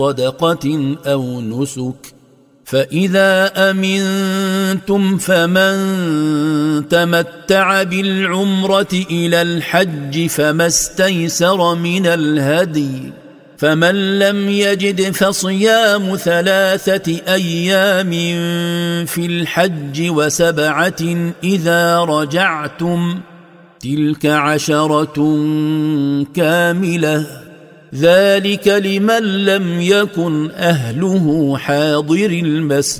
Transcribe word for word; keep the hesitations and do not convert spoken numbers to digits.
صدقة أو نسك. فإذا أمنتم فمن تمتع بالعمرة إلى الحج فما استيسر من الهدي، فمن لم يجد فصيام ثلاثة أيام في الحج وسبعة إذا رجعتم، تلك عشرة كاملة، ذلك لمن لم يكن أهله حاضر المسجد.